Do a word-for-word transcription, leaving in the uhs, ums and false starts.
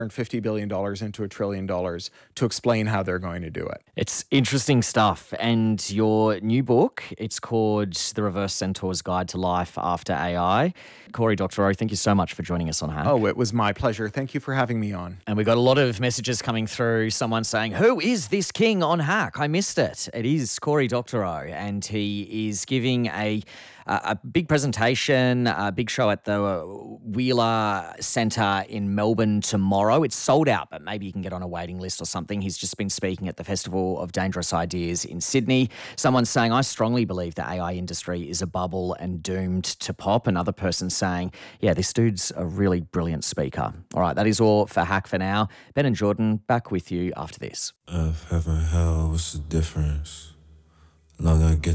fifty billion dollars into a trillion dollars to explain how they're going to do it. It's interesting stuff. And your new book, it's called The Reverse Centaur's Guide to Life After A I. Cory Doctorow, thank you so much for joining us on Hack. Oh, it was my pleasure. Thank you for having me on. And we got a lot of messages coming through, someone saying, who is this king on Hack? I missed it. It is Cory Doctorow, and he is giving a a big presentation, a big show at the Wheeler Centre in Melbourne tomorrow. It's sold out, but maybe you can get on a waiting list or something. He's just been speaking at the Festival of Dangerous Ideas in Sydney. Someone's saying, I strongly believe the A I industry is a bubble and doomed to pop. Another person saying, yeah, this dude's a really brilliant speaker. All right, that is all for Hack for now. Ben and Jordan, back with you after this. Earth, heaven, hell, what's the difference? Long I get